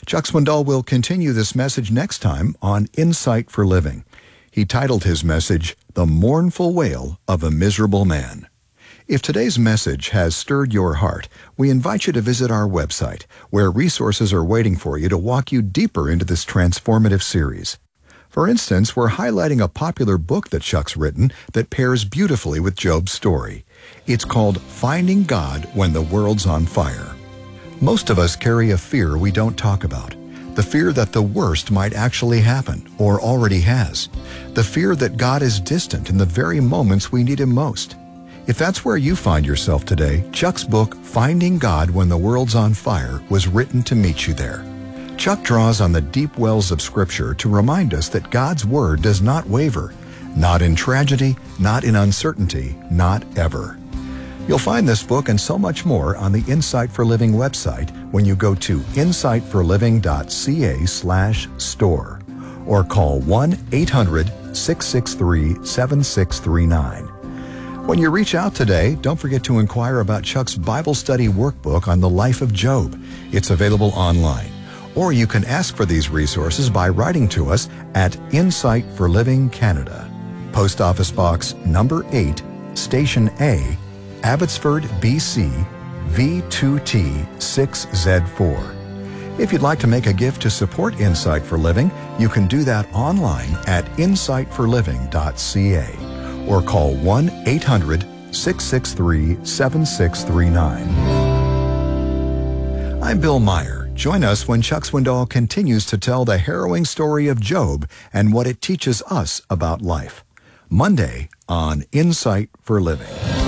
Chuck Swindoll will continue this message next time on Insight for Living. He titled his message, The Mournful Wail of a Miserable Man. If today's message has stirred your heart, we invite you to visit our website, where resources are waiting for you to walk you deeper into this transformative series. For instance, we're highlighting a popular book that Chuck's written that pairs beautifully with Job's story. It's called Finding God When the World's on Fire. Most of us carry a fear we don't talk about. The fear that the worst might actually happen, or already has. The fear that God is distant in the very moments we need Him most. If that's where you find yourself today, Chuck's book, Finding God When the World's on Fire, was written to meet you there. Chuck draws on the deep wells of Scripture to remind us that God's Word does not waver, not in tragedy, not in uncertainty, not ever. You'll find this book and so much more on the Insight for Living website when you go to insightforliving.ca/store or call 1-800-663-7639. When you reach out today, don't forget to inquire about Chuck's Bible study workbook on the life of Job. It's available online. Or you can ask for these resources by writing to us at Insight for Living Canada, Post Office Box number 8, Station A, Abbotsford, BC, V2T 6Z4. If you'd like to make a gift to support Insight for Living, you can do that online at insightforliving.ca or call 1-800-663-7639. I'm Bill Meyer. Join us when Chuck Swindoll continues to tell the harrowing story of Job and what it teaches us about life. Monday on Insight for Living.